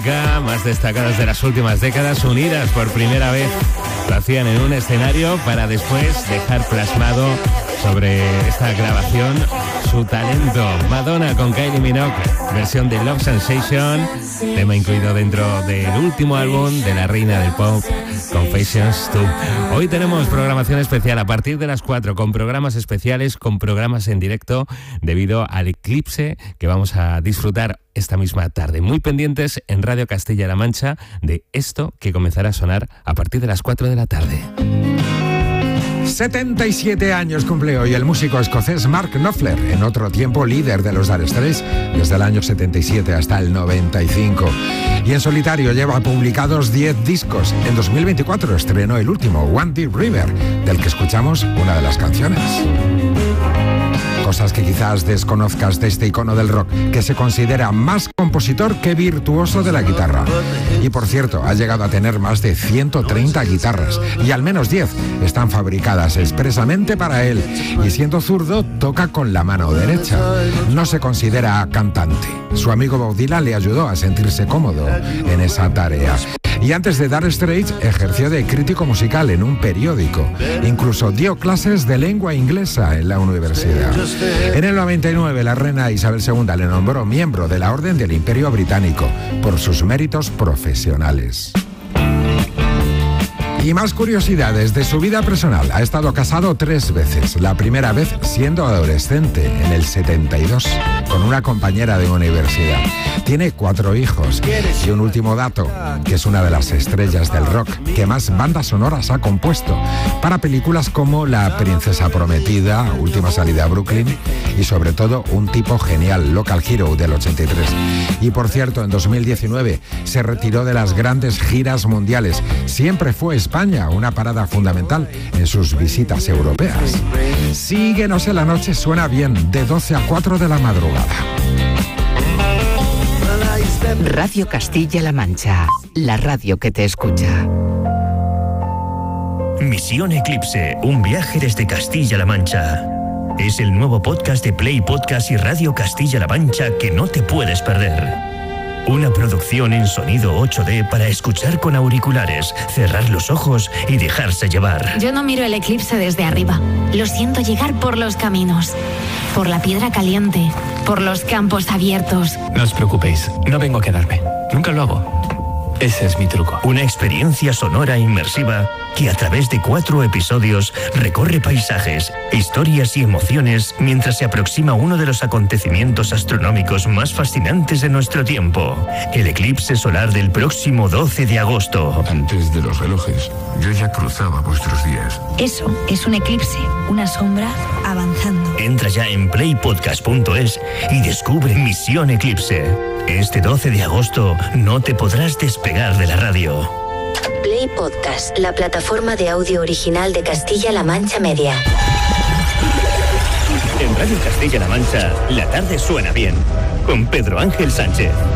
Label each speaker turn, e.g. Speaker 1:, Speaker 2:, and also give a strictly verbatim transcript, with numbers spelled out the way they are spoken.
Speaker 1: más destacadas de las últimas décadas, unidas por primera vez, lo hacían en un escenario para después dejar plasmado sobre esta grabación su talento. Madonna con Kylie Minogue, versión de Love Sensation, tema incluido dentro del último álbum de la reina del pop, Confessions dos. Hoy tenemos programación especial a partir de las cuatro, con programas especiales, con programas en directo, debido al eclipse que vamos a disfrutar esta misma tarde. Muy pendientes en Radio Castilla-La Mancha de esto que comenzará a sonar a partir de las cuatro de la tarde.
Speaker 2: setenta y siete años cumple hoy el músico escocés Mark Knopfler, en otro tiempo líder de los Dire Straits desde el año setenta y siete hasta el noventa y cinco. Y en solitario lleva publicados diez discos. En dos mil veinticuatro estrenó el último, One Deep River, del que escuchamos una de las canciones. Cosas que quizás desconozcas de este icono del rock, que se considera más compositor que virtuoso de la guitarra. Y por cierto, ha llegado a tener más de ciento treinta guitarras, y al menos diez están fabricadas expresamente para él. Y siendo zurdo, toca con la mano derecha. No se considera cantante. Su amigo Bob Dylan le ayudó a sentirse cómodo en esa tarea. Y antes de Dire Straits ejerció de crítico musical en un periódico. Incluso dio clases de lengua inglesa en la universidad. En el noventa y nueve la reina Isabel segunda le nombró miembro de la Orden del Imperio Británico por sus méritos profesionales. Y más curiosidades de su vida personal. Ha estado casado tres veces. La primera vez siendo adolescente, en el setenta y dos, con una compañera de universidad. Tiene cuatro hijos. Y un último dato, que es una de las estrellas del rock que más bandas sonoras ha compuesto para películas como La Princesa Prometida, Última Salida a Brooklyn y sobre todo Un Tipo Genial, Local Hero del ochenta y tres. Y por cierto, en dos mil diecinueve se retiró de las grandes giras mundiales. Siempre fue España una parada fundamental en sus visitas europeas. Síguenos en la noche, suena bien, de doce a cuatro de la madrugada.
Speaker 3: Radio Castilla-La Mancha, la radio que te escucha.
Speaker 4: Misión Eclipse, un viaje desde Castilla-La Mancha. Es el nuevo podcast de Play Podcast y Radio Castilla-La Mancha que no te puedes perder. Una producción en sonido ocho D para escuchar con auriculares, cerrar los ojos y dejarse llevar.
Speaker 5: Yo no miro el eclipse desde arriba. Lo siento llegar por los caminos, por la piedra caliente, por los campos abiertos.
Speaker 6: No os preocupéis, no vengo a quedarme. Nunca lo hago. Ese es mi truco.
Speaker 4: Una experiencia sonora inmersiva que a través de cuatro episodios recorre paisajes, historias y emociones mientras se aproxima uno de los acontecimientos astronómicos más fascinantes de nuestro tiempo, el eclipse solar del próximo doce de agosto.
Speaker 7: Antes de los relojes, yo ya cruzaba vuestros días.
Speaker 5: Eso es un eclipse, una sombra avanzando.
Speaker 4: Entra ya en play podcast punto es y descubre Misión Eclipse. Este doce de agosto no te podrás despegar de la radio.
Speaker 8: Play Podcast, la plataforma de audio original de Castilla-La Mancha Media.
Speaker 4: En Radio Castilla-La Mancha, la tarde suena bien. Con Pedro Ángel Sánchez.